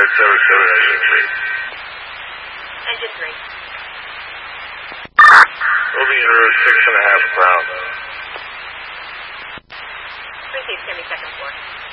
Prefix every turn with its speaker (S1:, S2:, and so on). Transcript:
S1: Engine 3.
S2: Engine 3.
S1: Moving your 6.5 ground.
S2: 3 feet, 70 seconds, 4.